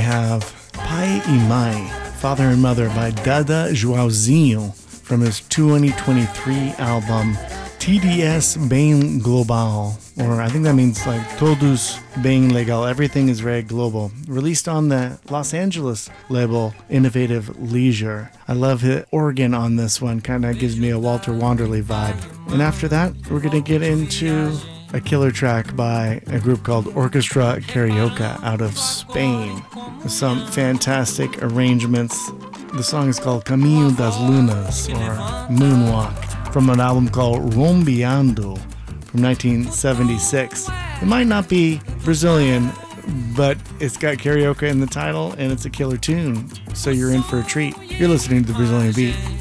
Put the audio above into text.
have Pai e Mãe, Father and Mother by Dada Joãozinho from his 2023 album TDS Bem Global, or I think that means like Todos Bem Legal, everything is very global, released on the Los Angeles label Innovative Leisure. I love the organ on this one, kind of gives me a Walter Wanderley vibe. And after that, we're going to get into a killer track by a group called Orchestra Carioca out of Spain, with some fantastic arrangements. The song is called Caminho das Lunas, or Moonwalk, from an album called Rombeando from 1976. It might not be Brazilian, but it's got Carioca in the title and it's a killer tune, so you're in for a treat. You're listening to The Brazilian Beat.